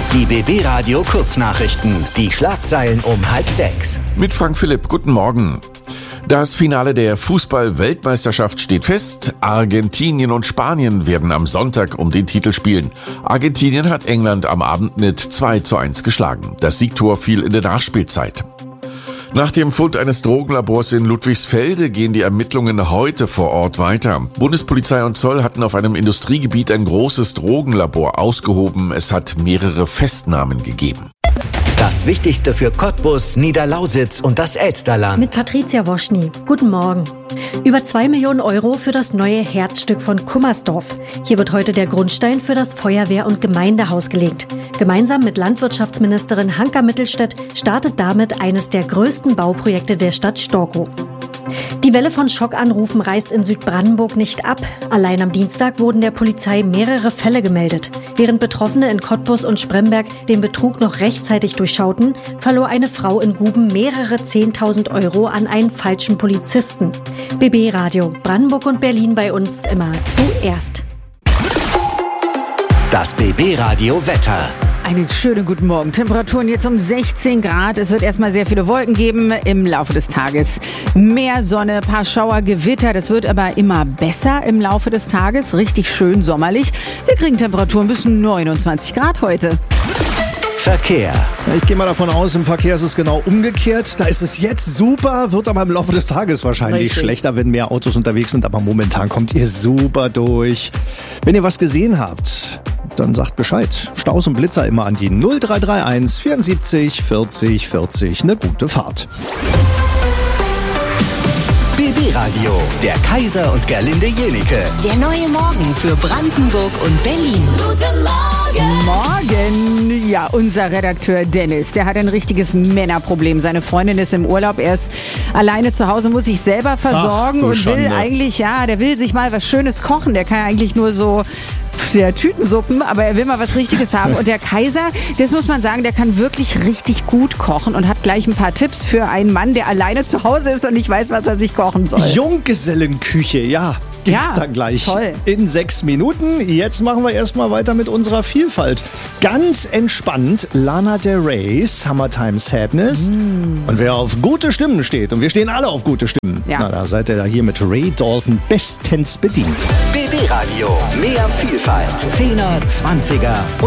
Die BB Radio Kurznachrichten. Die Schlagzeilen um 5:30. Mit Frank Philipp, guten Morgen. Das Finale der Fußball-Weltmeisterschaft steht fest. Argentinien und Spanien werden am Sonntag um den Titel spielen. Argentinien hat England am Abend mit 2:1 geschlagen. Das Siegtor fiel in der Nachspielzeit. Nach dem Fund eines Drogenlabors in Ludwigsfelde gehen die Ermittlungen heute vor Ort weiter. Bundespolizei und Zoll hatten auf einem Industriegebiet ein großes Drogenlabor ausgehoben. Es hat mehrere Festnahmen gegeben. Das Wichtigste für Cottbus, Niederlausitz und das Elsterland. Mit Patricia Woschny. Guten Morgen. Über 2 Millionen Euro für das neue Herzstück von Kummersdorf. Hier wird heute der Grundstein für das Feuerwehr- und Gemeindehaus gelegt. Gemeinsam mit Landwirtschaftsministerin Hanka Mittelstädt startet damit eines der größten Bauprojekte der Stadt Storkow. Die Welle von Schockanrufen reißt in Südbrandenburg nicht ab. Allein am Dienstag wurden der Polizei mehrere Fälle gemeldet. Während Betroffene in Cottbus und Spremberg den Betrug noch rechtzeitig durchschauten, verlor eine Frau in Guben mehrere 10.000 Euro an einen falschen Polizisten. BB Radio, Brandenburg und Berlin bei uns immer zuerst. Das BB Radio Wetter. Einen schönen guten Morgen. Temperaturen jetzt um 16 Grad. Es wird erstmal sehr viele Wolken geben im Laufe des Tages. Mehr Sonne, paar Schauer, Gewitter. Das wird aber immer besser im Laufe des Tages. Richtig schön sommerlich. Wir kriegen Temperaturen bis 29 Grad heute. Verkehr. Ich gehe mal davon aus, im Verkehr ist es genau umgekehrt. Da ist es jetzt super, wird aber im Laufe des Tages wahrscheinlich schlechter, wenn mehr Autos unterwegs sind. Aber momentan kommt ihr super durch. Wenn ihr was gesehen habt, dann sagt Bescheid. Staus und Blitzer immer an die 0331 74 40 40. Eine gute Fahrt. BB Radio, der Kaiser und Gerlinde Jenike. Der neue Morgen für Brandenburg und Berlin. Guten Morgen! Morgen! Ja, unser Redakteur Dennis, der hat ein richtiges Männerproblem. Seine Freundin ist im Urlaub, er ist alleine zu Hause, muss sich selber versorgen und will eigentlich, der will sich mal was Schönes kochen. Der kann ja eigentlich nur so der Tütensuppen, aber er will mal was Richtiges haben. Und der Kaiser, das muss man sagen, der kann wirklich richtig gut kochen und hat gleich ein paar Tipps für einen Mann, der alleine zu Hause ist und nicht weiß, was er sich kochen soll. Junggesellenküche, ja. Gibt's dann gleich toll. In 6 Minuten. Jetzt machen wir erstmal weiter mit unserer Vielfalt. Ganz entspannt Lana Del Rey, Summertime Sadness. Und wer auf gute Stimmen steht, und wir stehen alle auf gute Stimmen, na, da seid ihr da hier mit Ray Dalton bestens bedient. BB Radio, mehr Vielfalt. 10er, 20er und